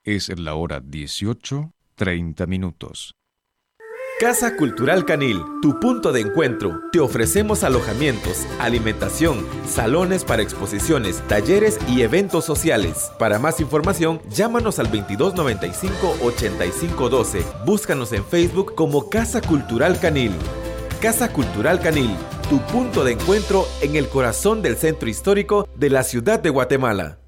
Es la hora 18:30. Casa Cultural Canil, tu punto de encuentro. Te ofrecemos alojamientos, alimentación, salones para exposiciones, talleres y eventos sociales. Para más información, llámanos al 2295-8512. Búscanos en Facebook como Casa Cultural Canil. Casa Cultural Canil, tu punto de encuentro en el corazón del centro histórico de la ciudad de Guatemala.